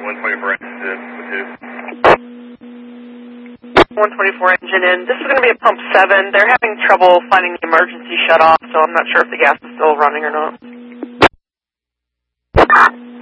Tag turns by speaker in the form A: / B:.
A: 124 engine in.
B: 124 engine in. This is going to be a pump 7. They're having trouble finding the emergency shut off, so I'm not sure if the gas is still running or not.